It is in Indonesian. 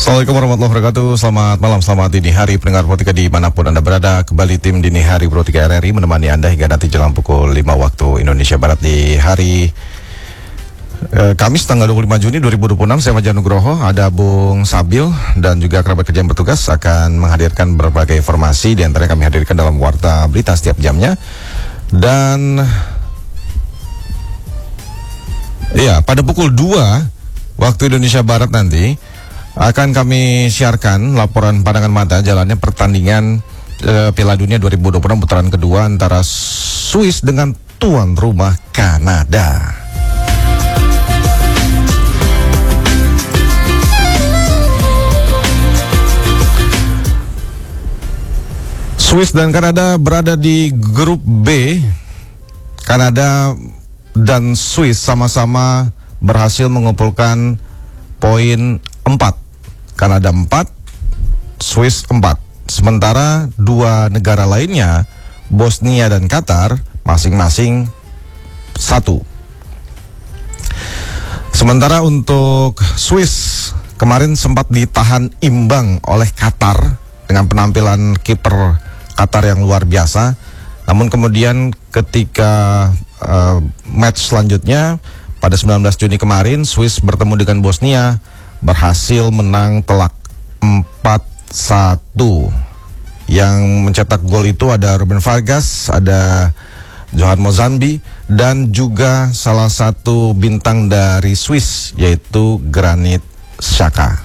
Assalamualaikum warahmatullahi wabarakatuh. Selamat malam, selamat dini hari pendengar Pro 3 dimanapun Anda berada. Kembali tim Dini Hari Pro 3 RRI menemani Anda hingga nanti jelang pukul 5 waktu Indonesia Barat di hari Kamis tanggal 25 Juni 2026. Saya Fajar Nugroho, ada Bung Sabil dan juga kerabat kerja yang bertugas akan menghadirkan berbagai informasi. Di antaranya kami hadirkan dalam Warta Berita setiap jamnya. Dan ya, pada pukul 2 waktu Indonesia Barat nanti akan kami siarkan laporan pandangan mata jalannya pertandingan Piala Dunia 2026 putaran kedua antara Swiss dengan tuan rumah Kanada. Swiss dan Kanada berada di grup B. Kanada dan Swiss sama-sama berhasil mengumpulkan poin 4. Kanada 4, Swiss 4. Sementara dua negara lainnya, Bosnia dan Qatar, masing-masing 1. Sementara untuk Swiss, kemarin sempat ditahan imbang oleh Qatar dengan penampilan kiper Qatar yang luar biasa. Namun kemudian ketika match selanjutnya pada 19 Juni kemarin, Swiss bertemu dengan Bosnia, berhasil menang telak 4-1. Yang mencetak gol itu ada Ruben Vargas, ada Johan Mozambi, dan juga salah satu bintang dari Swiss yaitu Granit Xhaka.